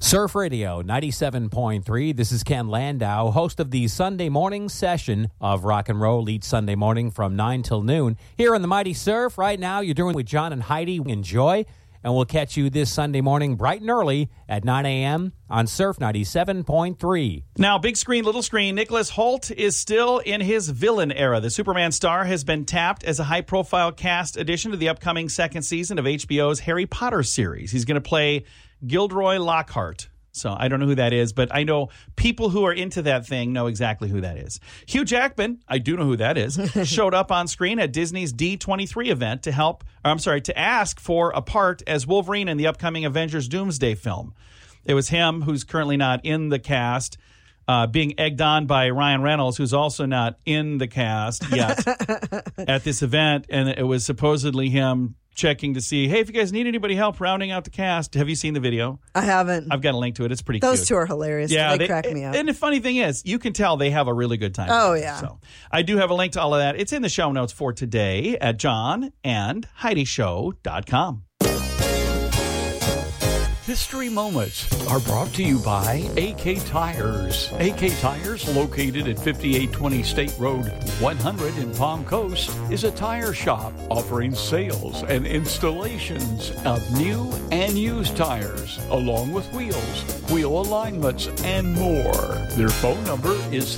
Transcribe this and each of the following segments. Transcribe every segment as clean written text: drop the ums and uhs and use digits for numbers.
Surf Radio 97.3. This is Ken Landau, host of the Sunday morning session of Rock and Roll each Sunday morning from 9 till noon. Here on the Mighty Surf, right now, you're doing with John and Heidi. Enjoy, and we'll catch you this Sunday morning bright and early at 9 a.m. on Surf 97.3. Now, big screen, little screen, Nicholas Hoult is still in his villain era. The Superman star has been tapped as a high-profile cast addition to the upcoming second season of HBO's Harry Potter series. He's going to play Gilderoy Lockhart. So I don't know who that is, but I know people who are into that thing know exactly who that is. Hugh Jackman, I do know who that is, showed up on screen at Disney's D23 event to ask for a part as Wolverine in the upcoming Avengers Doomsday film. It was him, who's currently not in the cast, being egged on by Ryan Reynolds, who's also not in the cast yet at this event. And it was supposedly him checking to see, hey, if you guys need anybody help rounding out the cast. Have you seen the video? I haven't. I've got a link to it. It's pretty cute. Those two are hilarious. Yeah, they crack me up. And the funny thing is, you can tell they have a really good time. Oh, yeah. So I do have a link to all of that. It's in the show notes for today at johnandheidishow.com. History Moments are brought to you by AK Tires. AK Tires, located at 5820 State Road 100 in Palm Coast, is a tire shop offering sales and installations of new and used tires, along with wheels, wheel alignments, and more. Their phone number is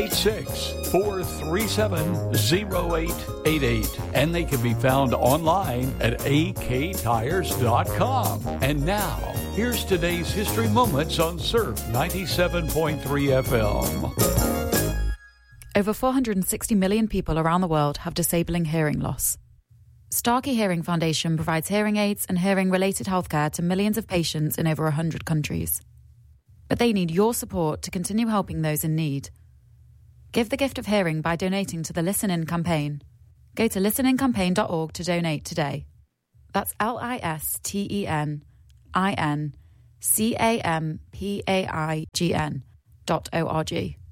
386-437-0888, and they can be found online at aktires.com. And now, here's today's History Moments on Surf 97.3 FM. Over 460 million people around the world have disabling hearing loss. Starkey Hearing Foundation provides hearing aids and hearing-related healthcare to millions of patients in over 100 countries. But they need your support to continue helping those in need. Give the gift of hearing by donating to the Listen In campaign. Go to listenincampaign.org to donate today. That's listenincampaign.org.